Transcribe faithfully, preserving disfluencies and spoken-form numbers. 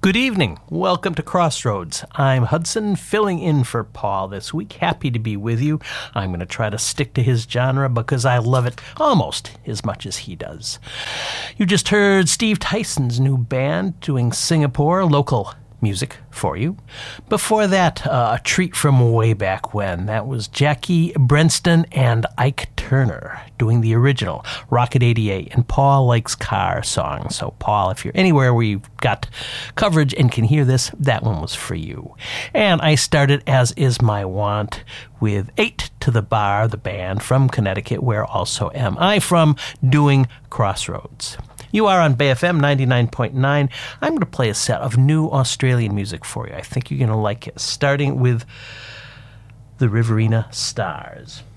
Good evening. Welcome to Crossroads. I'm Hudson, filling in for Paul this week. Happy to be with you. I'm going to try to stick to his genre because I love it almost as much as he does. You just heard Steve Tyson's new band doing Singapore, local music for you. Before that, uh, a treat from way back when. That was Jackie Brenston and Ike Turner doing the original Rocket eighty-eight and Paul Likes Car song. So, Paul, if you're anywhere where you've got coverage and can hear this, that one was for you. And I started, as is my wont, with Eight to the Bar, the band from Connecticut, where also am I from, doing Crossroads. You are on Bay F M ninety-nine point nine. I'm going to play a set of new Australian music for you. I think you're going to like it, starting with the Riverina Stars.